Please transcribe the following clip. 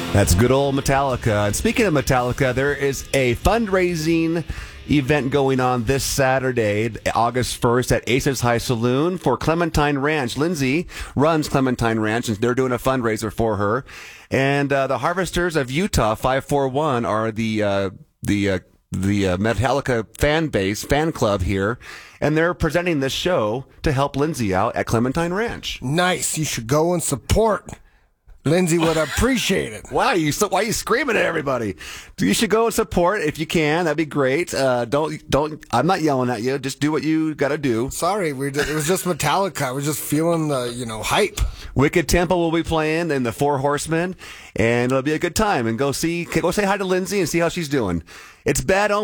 That's good old Metallica. And speaking of Metallica, there is a fundraising event going on this Saturday, August 1st at Aces High Saloon for Clementine Ranch. Lindsay runs Clementine Ranch, and they're doing a fundraiser for her. And the Harvesters of Utah 541 are the Metallica fan club here, and they're presenting this show to help Lindsay out at Clementine Ranch. Nice. You should go and support. Lindsay would appreciate it. Why are you screaming at everybody? You should go and support if you can. That'd be great. Don't. I'm not yelling at you. Just do what you got to do. Sorry, it was just Metallica. I was just feeling the hype. Wicked Temple will be playing, and the Four Horsemen, and it'll be a good time. And go say hi to Lindsay and see how she's doing. It's bad.